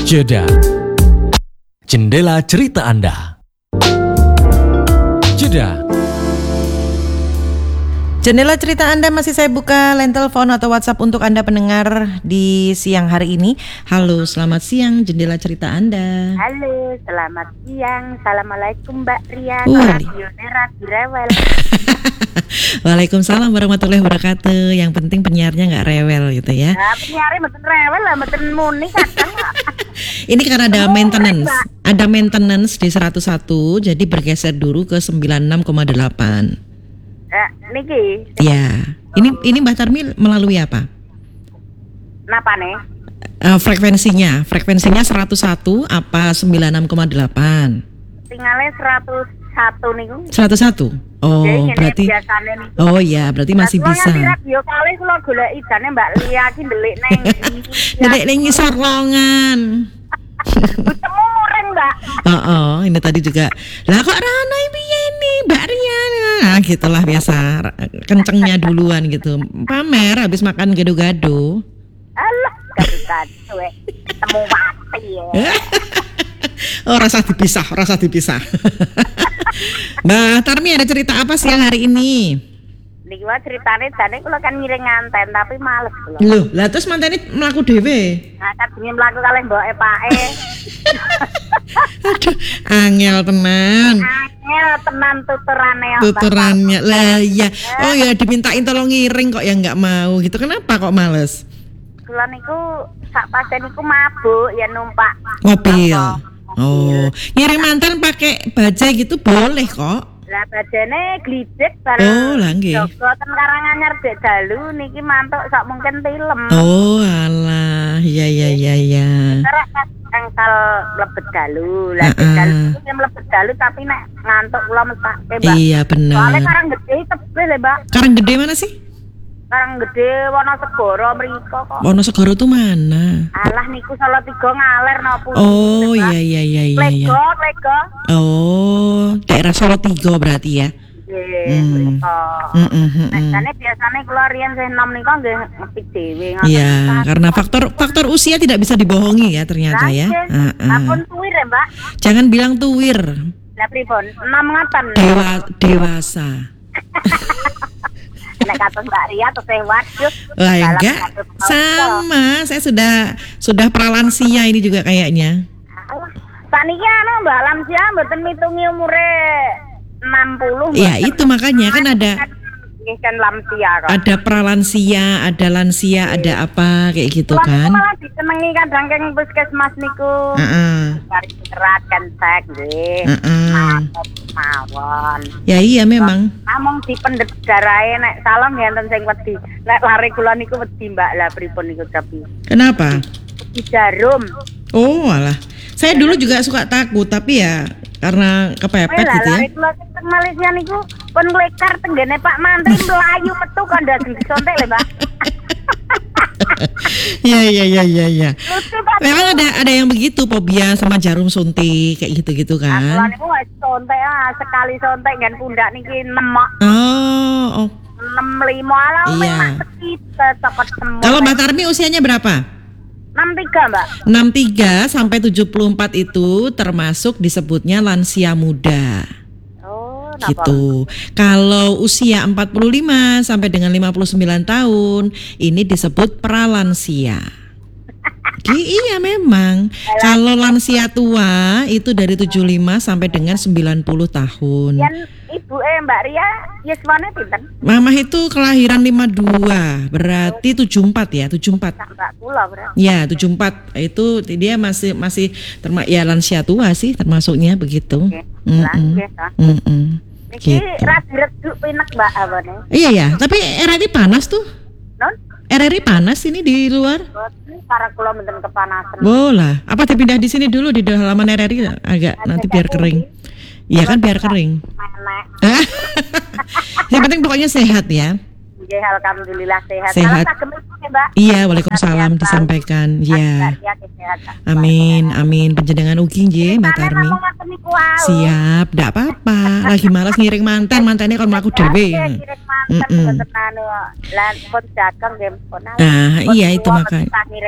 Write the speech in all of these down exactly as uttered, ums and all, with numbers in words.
Jeda. Jendela cerita Anda. Jeda. Jendela cerita Anda masih saya buka line telepon atau WhatsApp untuk Anda pendengar di siang hari ini. Halo, selamat siang jendela cerita Anda. Halo, selamat siang. Assalamualaikum Mbak Ria. Wali. Radionera direwel. Waalaikumsalam warahmatullahi wabarakatuh. Yang penting penyiarnya nggak rewel gitu ya. Nah, penyiarnya mboten rewel lah, mboten muni kadang. Ini karena ada maintenance, ada maintenance di seratus satu, jadi bergeser dulu ke sembilan puluh enam koma delapan. Eh, niki. Ya, ini ini Mbak Tarmi melalui apa? Napa nih? Uh, frekuensinya, frekuensinya seratus satu apa sembilan puluh enam koma delapan? Tinggalnya seratus satu niku. seratus satu. Oh, Jadi, berarti nih. oh ya, berarti masih nah, bisa. Nanti radio kali kula goleki jane Mbak Lia ki ndelik neng. Ndelik ning ngisor longan. Ketemu orang Mbak. Oh, oh, ini tadi juga. Lah kok Rana piye ini, Mbak Ria? Nah, gitulah biasa. Kencengnya duluan gitu. Pamer habis makan gado-gado. Alah, gado-gado eh. Ketemu mati ya. Oh, rasa dipisah, rasa dipisah. Mbak Tarmi ada cerita apa siang hari ini? Niki wae ceritane jane kula kan ngiring nganten tapi males kula. Loh, lah terus mantene mlaku dhewe. Nah, kan jenenge mlaku kalih mboke pake. Aduh, angel tenan. Angel tenan tuturane ya. Tuturannya. Lah iya. Oh ya dimintain tolong ngiring kok ya enggak mau gitu. Kenapa kok males? Kula niku sak pasen niku mabuk ya numpak mobil. Oh, ngiring mantan pakai bajai gitu boleh kok. Lah bajane glidek bareng. Oh, lah nggih. Jogo ten Karanganyar dek dalu niki mantuk sak mungkin film. Oh, alah. Iya iya iya iya. Karek angsal mlebet dalu. Lah Uh-uh. dalu iki mlebet dalu tapi nek ngantuk kula mesake, Mbak. Iya bener. Soale Karang Gede tebel ya, Mbak. Karang Gede mana sih? Karang Gede Wonosegoro mriko kok. Wonosegoro tuh mana? Alah niku Solo tiga ngaler napa. Oh iya iya iya iya. iya. Lego, lego. Oh, daerah Solo tiga berarti ya. Nggih, Hmm. mriko. Mm, mm, mm, Nek mm. jane biasane kula riyen sing enom nika nggih ngepik dhewe. Iya, karena faktor faktor usia tidak bisa dibohongi ya ternyata ya. Uh, uh. Ampun tuwir ya, Mbak. Jangan bilang tuwir. Lah pripun? enam ngaten. Dewa dewasa. Nek kata Mbak Ria terus saya waduh. Wah dalam enggak, satu tahun sama. Saya sudah sudah pralansia ini juga kayaknya. kok. Saniki anu Mbak Lamsia mboten mitungi umure enam puluh. Ya itu makanya kan ada Nggih kan Lamsia kok. ada pralansia, ada lansia, ada apa kayak gitu Kula kan. malah disenengi kadang keng puskesmas niku. Heeh. Cari serat kan cek nggih. Heeh. Mawon. Ya iya memang. Namung dipendhet darahe nek salon enten sing wedi. Nek lare kula niku wedi Mbak, lah pripun niku tapi. Kenapa? Di jarum. Oh alah. Saya dulu juga suka takut tapi ya karena kepepet Lah gitu ya. lare kula teng Malaysia niku pun nglekar tenggene Pak Mantri mlayu metu kandha disontek lho, Mbak. Iya iya iya iya iya. Lucu Pak. Memang ada ada yang begitu fobia sama jarum suntik kayak gitu-gitu Kula kan. niku wis sontek ah, sekali sontek nggen pundak niki nemok Oh, oh. enam lima lah Iya. memang sekite cepet semua. Kalau Mbak Tarmi usianya berapa? enam tiga Mbak. enam puluh tiga sampai tujuh puluh empat itu termasuk disebutnya lansia muda. Oh, napa? Gitu. Kalau usia empat puluh lima sampai dengan lima puluh sembilan tahun ini disebut pralansia. Gi- iya memang. Kalau lansia tua itu dari tujuh puluh lima sampai dengan sembilan puluh tahun. Yang ibu eh Mbak Ria yuswane pinten? Mama itu kelahiran lima dua, berarti tujuh puluh empat ya, tujuh puluh empat. Sak Mbak kula berarti. Ya, tujuh puluh empat itu dia masih masih terma ya lansia tua sih termasuknya begitu. Oke. Mm-mm. Lah, nggih, toh. Mm-mm. Iki Gitu. rada reduk pinek Mbak abone. Iya ya, tapi R R I panas tuh. Non? R R I panas ini di luar. Boten para kula mboten kepanasan. Boleh. Apa dipindah di sini dulu di halaman R R I agak nanti biar kering. Iya kan biar kering. Nenek. Yang penting pokoknya sehat ya. Nggih, alhamdulillah sehat. Sehat. Salam kagem ibu ya, Mbak. Iya, waalaikumsalam disampaikan. Ya. Amin, amin. Panjenengan ugi nggih, Mbak Tarmi. Siap, ndak apa-apa. Lagi malas ngiring manten, mantennya kon mlaku dhewe. Heeh. Nah, iya itu makanya.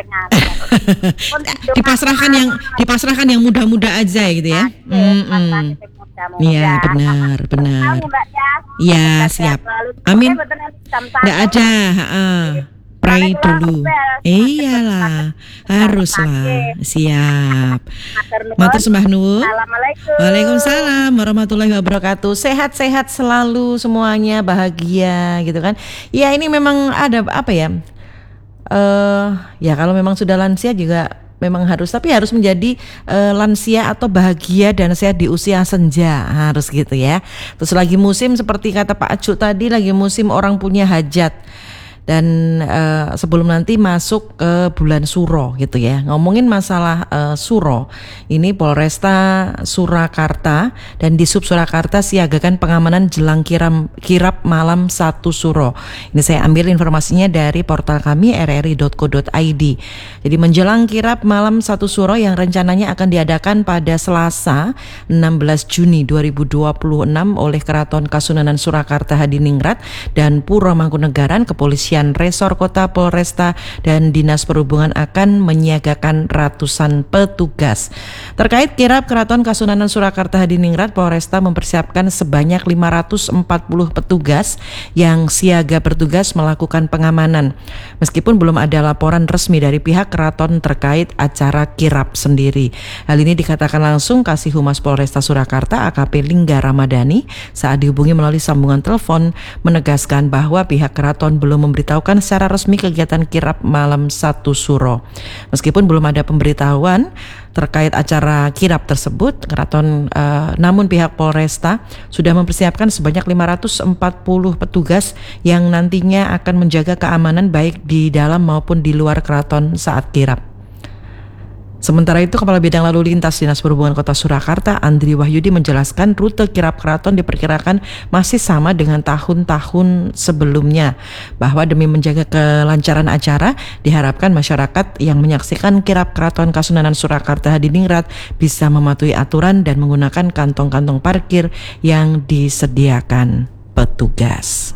Dipasrahkan yang dipasrahkan yang muda-muda aja gitu ya. Heeh. Iya, benar, benar. Iya, siap. Amin. Nggak ada, heeh. Pray dulu. Iyalah, haruslah. Siap. Matur sembah nuwun. Assalamualaikum. Waalaikumsalam warahmatullahi wabarakatuh. Sehat-sehat selalu semuanya, bahagia gitu kan. Ya ini memang ada apa ya? Eh, ya kalau memang sudah lansia juga memang harus, tapi harus menjadi uh, lansia atau bahagia dan sehat di usia senja, harus gitu ya. Terus lagi musim seperti kata Pak Acu tadi, lagi musim orang punya hajat. Dan uh, sebelum nanti masuk ke bulan Suro gitu ya. Ngomongin masalah uh, Suro, ini Polresta Surakarta dan Disub Surakarta siagakan pengamanan jelang kiram, kirap malam satu Suro. Ini saya ambil informasinya dari portal kami r r i dot co dot i d. Jadi menjelang kirap malam satu Suro yang rencananya akan diadakan pada Selasa enam belas Juni dua ribu dua puluh enam oleh Keraton Kasunanan Surakarta Hadiningrat dan Puro Mangkunegaran, Kepolisian Resor Kota, Polresta dan Dinas Perhubungan akan menyiagakan ratusan petugas. Terkait kirap Keraton Kasunanan Surakarta Hadiningrat, Polresta mempersiapkan sebanyak lima ratus empat puluh petugas yang siaga bertugas melakukan pengamanan. Meskipun belum ada laporan resmi dari pihak keraton terkait acara kirap sendiri. Hal ini dikatakan langsung Kasih Humas Polresta Surakarta A K P Lingga Ramadhani saat dihubungi melalui sambungan telepon, menegaskan bahwa pihak keraton belum memberi memberitahukan secara resmi kegiatan kirap malam satu Suro. Meskipun belum ada pemberitahuan terkait acara kirap tersebut, keraton uh, namun pihak Polresta sudah mempersiapkan sebanyak lima ratus empat puluh petugas yang nantinya akan menjaga keamanan baik di dalam maupun di luar keraton saat kirap. Sementara itu, Kepala Bidang Lalu Lintas Dinas Perhubungan Kota Surakarta, Andri Wahyudi, menjelaskan rute kirap keraton diperkirakan masih sama dengan tahun-tahun sebelumnya, bahwa demi menjaga kelancaran acara, diharapkan masyarakat yang menyaksikan kirap Keraton Kasunanan Surakarta Hadiningrat bisa mematuhi aturan dan menggunakan kantong-kantong parkir yang disediakan petugas.